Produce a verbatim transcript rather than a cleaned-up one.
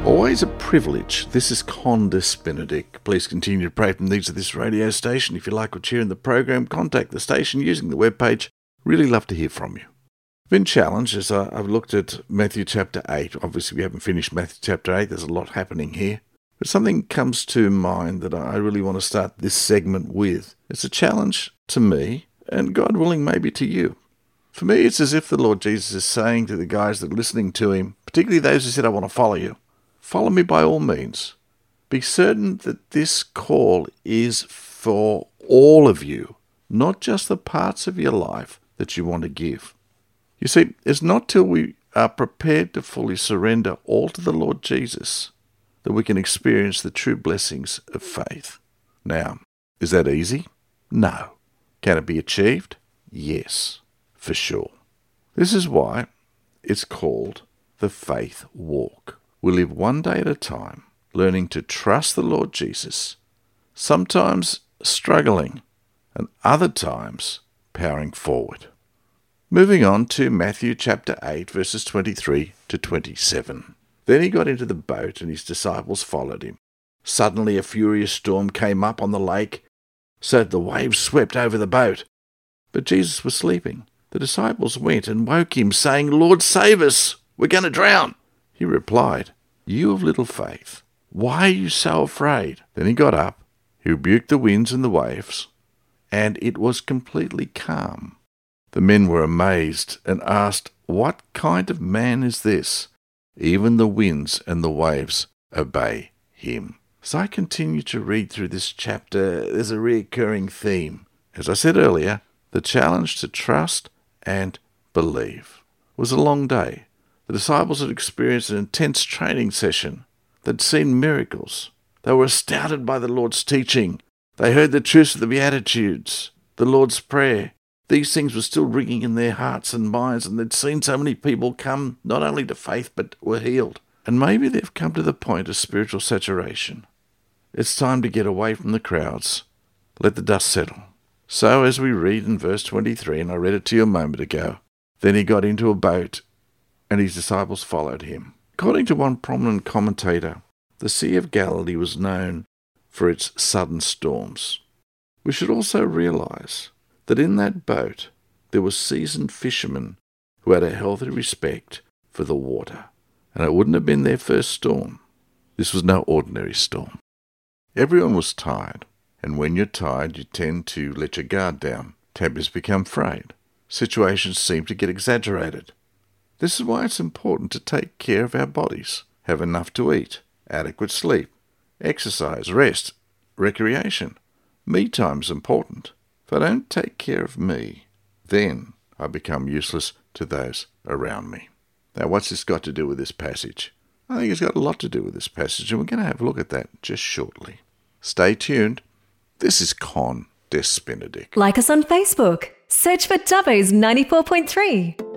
Always a privilege. This is Condis Benedict. Please continue to pray from the needs of this radio station. If you like what you hear in the program, contact the station using the webpage. Really love to hear from you. I've been challenged as I, I've looked at Matthew chapter eight. Obviously, we haven't finished Matthew chapter eight. There's a lot happening here. But something comes to mind that I really want to start this segment with. It's a challenge to me, and God willing, maybe to you. For me, it's as if the Lord Jesus is saying to the guys that are listening to him, particularly those who said, I want to follow you, follow me by all means. Be certain that this call is for all of you, not just the parts of your life that you want to give. You see, it's not till we are prepared to fully surrender all to the Lord Jesus that we can experience the true blessings of faith. Now, is that easy? No. Can it be achieved? Yes, for sure. This is why it's called the faith walk. We live one day at a time, learning to trust the Lord Jesus, sometimes struggling, and other times powering forward. Moving on to Matthew chapter eight, verses twenty-three to twenty-seven. Then he got into the boat, and his disciples followed him. Suddenly a furious storm came up on the lake, so that the waves swept over the boat. But Jesus was sleeping. The disciples went and woke him, saying, Lord, save us! We're going to drown! He replied, You of little faith, why are you so afraid? Then he got up, he rebuked the winds and the waves, and it was completely calm. The men were amazed and asked, What kind of man is this? Even the winds and the waves obey him. As I continue to read through this chapter, there's a recurring theme. As I said earlier, the challenge to trust and believe. It was a long day. The disciples had experienced an intense training session. They'd seen miracles. They were astounded by the Lord's teaching. They heard the truths of the Beatitudes, the Lord's Prayer. These things were still ringing in their hearts and minds, and they'd seen so many people come not only to faith, but were healed. And maybe they've come to the point of spiritual saturation. It's time to get away from the crowds. Let the dust settle. So as we read in verse twenty-three, and I read it to you a moment ago, then he got into a boat, and his disciples followed him. According to one prominent commentator, the Sea of Galilee was known for its sudden storms. We should also realize that in that boat there were seasoned fishermen who had a healthy respect for the water, and it wouldn't have been their first storm. This was no ordinary storm. Everyone was tired, and when you're tired you tend to let your guard down. Tempers become frayed. Situations seem to get exaggerated. This is why it's important to take care of our bodies, have enough to eat, adequate sleep, exercise, rest, recreation. Me time is important. If I don't take care of me, then I become useless to those around me. Now, what's this got to do with this passage? I think it's got a lot to do with this passage, and we're going to have a look at that just shortly. Stay tuned. This is Con Des Benedict. Like us on Facebook. Search for Dubbo's ninety-four point three.